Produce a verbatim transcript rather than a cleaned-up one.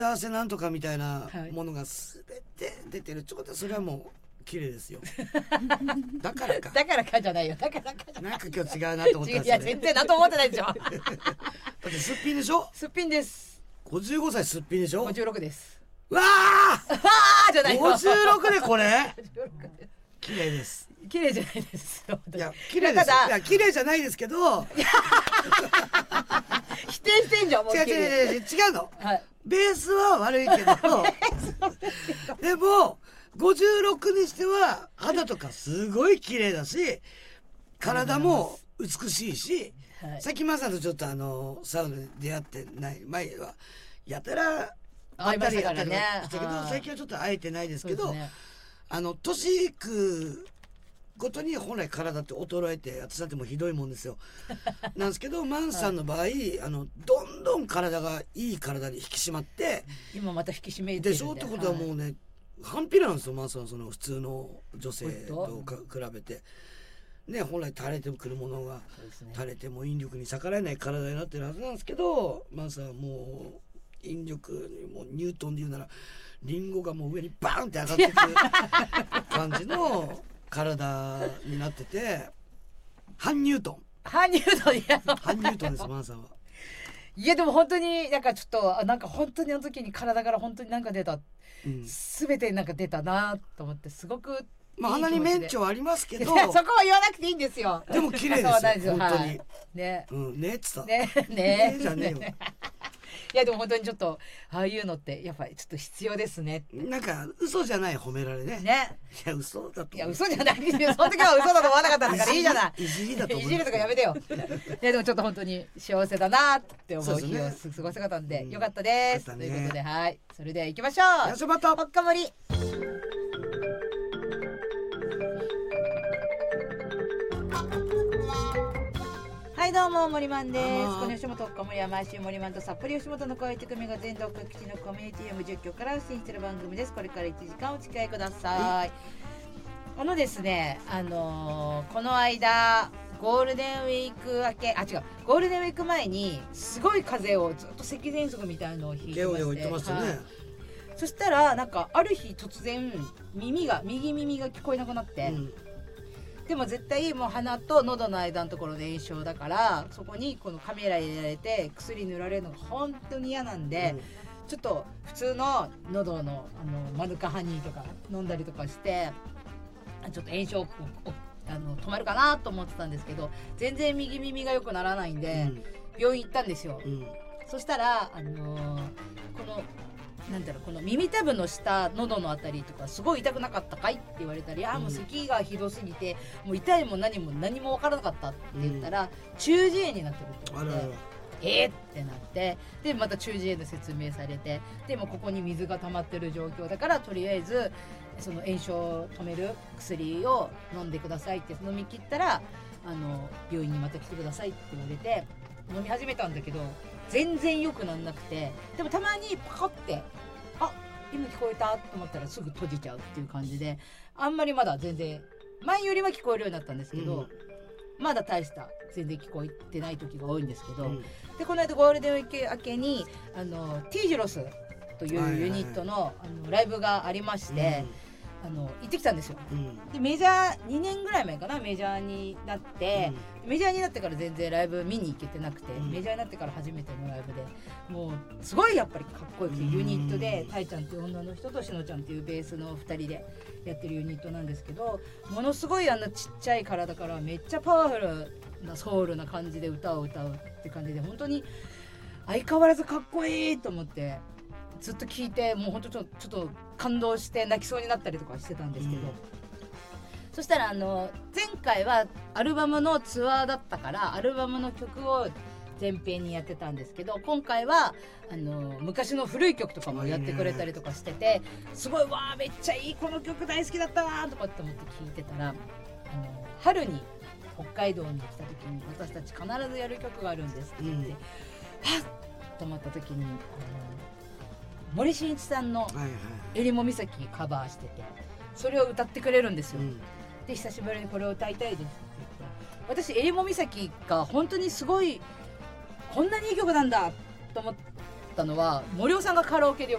幸せなんとかみたいなものが全て出てるってことはそれはもう綺麗ですよ。だからかだからかじゃないよ。だからかじゃない。 なんか今日違うなと思ったんですよ、ね、 いや全然なと思ってないでしょ。だってすっぴんでしょ。 すっぴんです。 ごじゅうごさいすっぴんでしょ。 ごじゅうろくです。 わあわあじゃないよ。 ごじゅうろくでこれ綺麗です。 綺麗じゃないですよ。 いや綺麗です。いや綺麗じゃないですけど否定してんじゃん。もう違う違う違う違うの、 はい、 ベースは悪いけどでもごじゅうろくにしては肌とかすごい綺麗だし体も美しいし、はい、さっきマサとちょっとあのサウナで出会ってない前はやたら会いましたからね。 したけど最近はちょっと会えてないですけど、ね、あの年いくごとに本来体って衰えて私だってもうひどいもんですよなんですけどマンさんの場合、はい、あのどんどん体がいい体に引き締まって今また引き締めてるでしょってことはもうね、はい、反比例なんですよマンさんはその普通の女性とか比べてね本来垂れてくるものが、ね、垂れても引力に逆らえない体になってるはずなんですけどマンさんはもう引力にもうニュートンで言うならリンゴがもう上にバーンって上がってくる感じの体になってて半ニュートン半ニュートンいや半ニュートンですマンさんは。 いやでも本当になんかちょっとなんか本当にあの時に体から本当になんか出た、うん、全てなんか出たなと思ってすごくまあ鼻にメンチはありますけどそこは言わなくていいんですよ。 でも綺麗ですよ本当に、はい、 ねうんねっつったねねじゃねえよいやでも本当にちょっとああいうのってやっぱりちょっと必要ですね。 なんか嘘じゃない褒められね。 ね。 いや嘘だと。 いや嘘じゃないですよ。その時は嘘だと思わなかったんだからいいじゃない。 いじりだと思う。 いじりとかやめてよ。いやでもちょっと本当に幸せだなって思う日を過ごせ方んでよかったです。ということではい。それでは行きましょう。 よしまた。 ほっかもり。はいどうも森マンです。この吉本ほっかもりは毎週森マンと札幌吉本の声手組が全国各地のコミュニティを無実況から発信している番組です。これからいちじかんお付き合いください。あのですねあのー、この間ゴールデンウィーク明けあ違うゴールデンウィーク前にすごい風邪をずっと咳喘息みたいなのをひいてまして、 言ってましたね、はい、 そしたらなんかある日突然耳が右耳が聞こえなくなって、うんでも絶対もう鼻と喉の間のところで炎症だからそこにこのカメラ入れられて薬塗られるのが本当に嫌なんで、うん、ちょっと普通の喉のあのマヌカハニーとか飲んだりとかしてちょっと炎症あの止まるかなと思ってたんですけど全然右耳が良くならないんで、うん、病院行ったんですよ、うん、そしたら、あのー、このなんだろうこの耳たぶの下喉のあたりとかすごい痛くなかったかいって言われたら、いやもう咳がひどすぎてもう痛いも何も何も分からなかったって言ったら、うん、中耳炎になってるって言って、えーってなってでまた中耳炎の説明されてでもここに水が溜まってる状況だからとりあえずその炎症を止める薬を飲んでくださいって飲み切ったらあの病院にまた来てくださいって言われて飲み始めたんだけど全然良くなんなくてでもたまにパカってあ今聞こえたと思ったらすぐ閉じちゃうっていう感じであんまりまだ全然前よりは聞こえるようになったんですけど、うん、まだ大した全然聞こえてない時が多いんですけど、うん、でこの間ゴールデンウィーク明けにあの T ジロスというユニット の,、はいはい、あのライブがありまして、うん、あの行ってきたんですよ、うん、でメジャーにねんぐらい前かなメジャーになって、うん、メジャーになってから全然ライブ見に行けてなくて、うん、メジャーになってから初めてのライブでもうすごいやっぱりかっこよくて、うん、ユニットでタイちゃんっていう女の人としのちゃんっていうベースのふたりでやってるユニットなんですけどものすごいあんなちっちゃい体からめっちゃパワフルなソウルな感じで歌を歌うって感じで本当に相変わらずかっこいいと思ってずっと聞いてもう本当ちょっとちょっと感動して泣きそうになったりとかしてたんですけど、うん、そしたらあの前回はアルバムのツアーだったからアルバムの曲を前編にやってたんですけど今回はあの昔の古い曲とかもやってくれたりとかしててすごいわーめっちゃいいこの曲大好きだったわとかって思って聞いてたらあの春に北海道に来た時に私たち必ずやる曲があるんですって言って、うん、はっと思った時にあの森進一さんの「えりも岬」カバーしててそれを歌ってくれるんですよ、うん、で久しぶりにこれを歌いたいですって言って私えりも岬が本当にすごいこんなにいい曲なんだと思っったのは森尾さんがカラオケでよ